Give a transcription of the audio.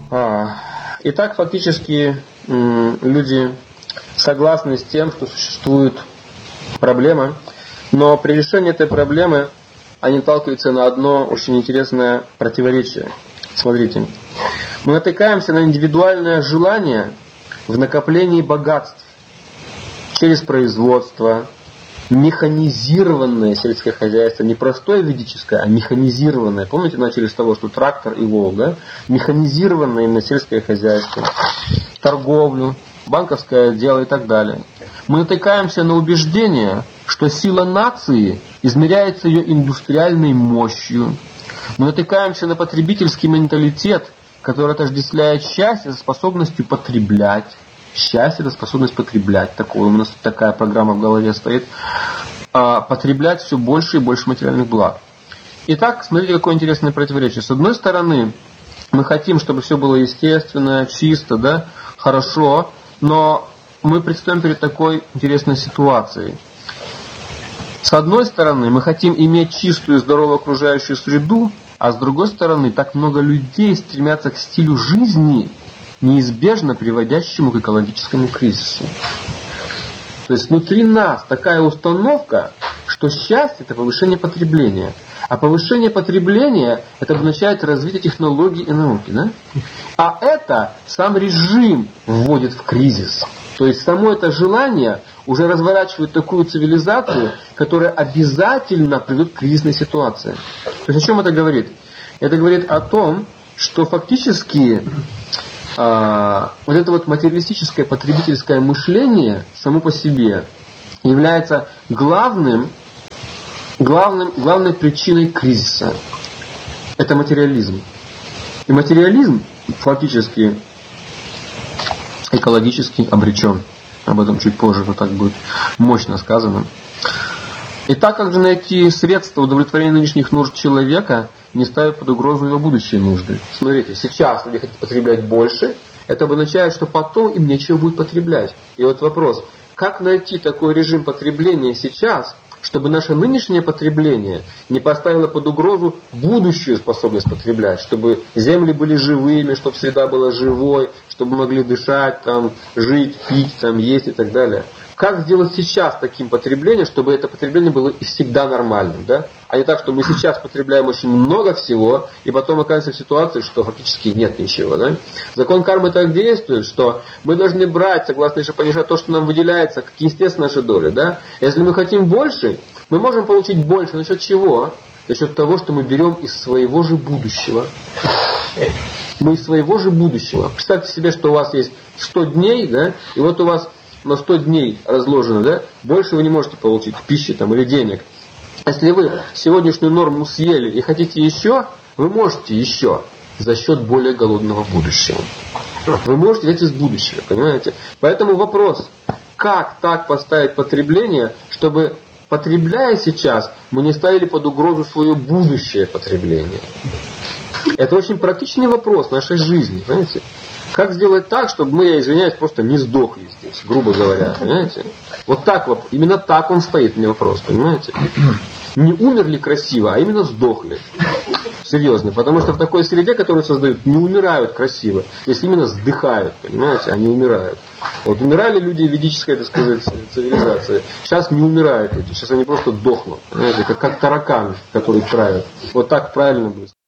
Итак, фактически люди согласны с тем, что существует проблема, но при решении этой проблемы они наталкиваются на одно очень интересное противоречие. Смотрите, мы натыкаемся на индивидуальное желание в накоплении богатств через производство, механизированное сельское хозяйство, не простое ведическое, а механизированное. Помните, начали с того, что трактор и вол, да? Механизированное именно сельское хозяйство, торговлю, банковское дело и так далее. Мы натыкаемся на убеждение, что сила нации измеряется ее индустриальной мощью. Мы натыкаемся на потребительский менталитет, который отождествляет счастье со способностью потреблять. Счастье – это способность потреблять. У нас такая программа в голове стоит. Потреблять все больше и больше материальных благ. Итак, смотрите, какое интересное противоречие. С одной стороны, мы хотим, чтобы все было естественно, чисто, да, хорошо, но мы предстаем перед такой интересной ситуацией. С одной стороны, мы хотим иметь чистую и здоровую окружающую среду, а с другой стороны, так много людей стремятся к стилю жизни, неизбежно приводящему к экологическому кризису. То есть внутри нас такая установка, что счастье – это повышение потребления. А повышение потребления – это означает развитие технологий и науки. Да? А это сам режим вводит в кризис. То есть само это желание уже разворачивает такую цивилизацию, которая обязательно приведет к кризисной ситуации. То есть о чем это говорит? Это говорит о том, что фактически вот это вот материалистическое потребительское мышление само по себе является главной причиной кризиса. Это материализм. И материализм фактически экологически обречен. Об этом чуть позже, но так будет мощно сказано. И так как же найти средства удовлетворения нынешних нужд человека, не ставя под угрозу его будущие нужды? Смотрите, сейчас люди хотят потреблять больше, это означает, что потом им нечего будет потреблять. И вот вопрос, как найти такой режим потребления сейчас, чтобы наше нынешнее потребление не поставило под угрозу будущую способность потреблять, чтобы земли были живыми, чтобы среда была живой, чтобы мы могли дышать, там, жить, пить, там, есть и так далее. Как сделать сейчас таким потреблением, чтобы это потребление было и всегда нормальным, да? А не так, что мы сейчас потребляем очень много всего, и потом оказываемся в ситуации, что фактически нет ничего, да? Закон кармы так действует, что мы должны брать, согласно Ишапанишат, то, что нам выделяется, как естественно наша доля, да? Если мы хотим больше, мы можем получить больше. За счет чего? За счет того, что мы берем из своего же будущего. Мы из своего же будущего. Представьте себе, что у вас есть 100 дней, да? И вот у вас на 100 дней разложено, да, больше вы не можете получить пищи там, или денег. Если вы сегодняшнюю норму съели и хотите еще, вы можете еще за счет более голодного будущего. Вы можете взять из будущего, понимаете? Поэтому вопрос, как так поставить потребление, чтобы, потребляя сейчас, мы не ставили под угрозу свое будущее потребление. Это очень практичный вопрос нашей жизни, понимаете? Как сделать так, чтобы мы, я извиняюсь, просто не сдохли здесь, грубо говоря, понимаете? Вот так вот, именно так он стоит, мне вопрос, понимаете? Не умерли красиво, а именно сдохли. Серьезно, потому что в такой среде, которую создают, не умирают красиво, если именно сдыхают, понимаете, они умирают. Вот умирали люди ведической, так сказать, цивилизации. Сейчас не умирают люди, сейчас они просто дохнут, понимаете, как тараканы, которые правят. Вот так правильно будет.